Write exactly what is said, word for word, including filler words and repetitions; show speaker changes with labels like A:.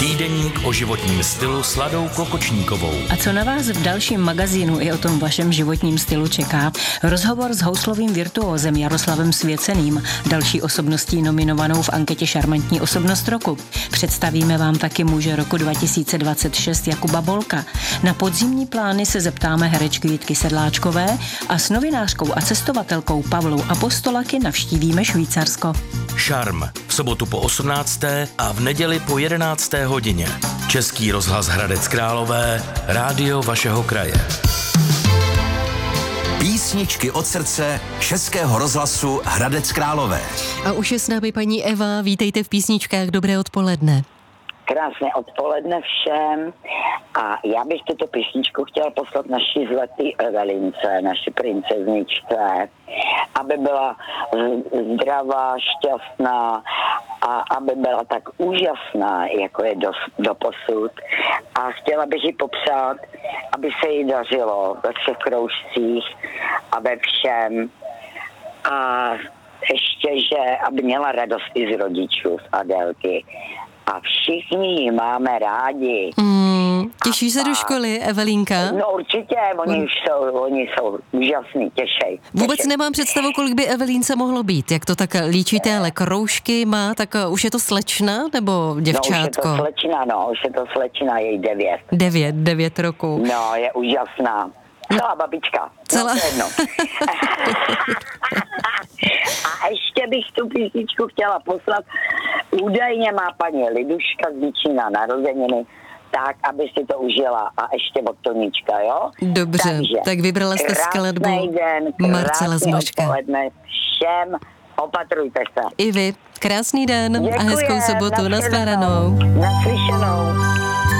A: Týdeník o životním stylu s Ladou Klokočníkovou.
B: A co na vás v dalším magazínu i o tom vašem životním stylu čeká? Rozhovor s houslovým virtuózem Jaroslavem Svěceným, další osobností nominovanou v anketě Šarmantní osobnost roku. Představíme vám taky muže roku dva tisíce dvacet šest Jakuba Bolka. Na podzimní plány se zeptáme herečky Jitky Sedláčkové a s novinářkou a cestovatelkou Pavlou Apostolaky navštívíme Švýcarsko.
A: Šarm v sobotu po osmnácté a v neděli po jedenácté hodině. Český rozhlas Hradec Králové, rádio vašeho kraje.
C: Písničky od srdce Českého rozhlasu Hradec Králové.
D: A už je s námi paní Eva, vítejte v Písničkách, dobré odpoledne.
E: Krásné odpoledne všem a já bych tuto písničku chtěla poslat naší zlatý Evelince, naší princezničce, aby byla zdravá, šťastná a aby byla tak úžasná, jako je do, doposud. A chtěla bych jí popřát, aby se jí dařilo ve všech kroužcích a ve všem. A ještě, že aby měla radost i z rodičů, z Adélky. A všichni ji máme rádi.
D: Mm, těší a se do školy, Evelínka?
E: No určitě, oni, mm. jsou, oni jsou úžasný, těšej.
D: Vůbec
E: těšej.
D: Nemám představu, kolik by Evelínce mohlo být. Jak to tak líčíte, ale kroužky má, tak už je to slečna nebo děvčátko?
E: No už je to slečna, no, už je to slečna, její devět.
D: Devět, devět roků.
E: No, je úžasná. Celá babička.
D: Celá.
E: No, jedno. A ještě bych tu písničku chtěla poslat. Údajně má paní Liduška z Děčína narozeniny, tak, aby si to užila. A ještě od Toníčka, jo?
D: Dobře,
E: takže
D: tak vybrala jste skladbu Marcela Zmaška.
E: Odpoledne všem, opatrujte se.
D: I vy, krásný den.
E: Děkujem,
D: A hezkou sobotu,
E: nashledanou.
D: nashledanou.
E: Naslyšenou.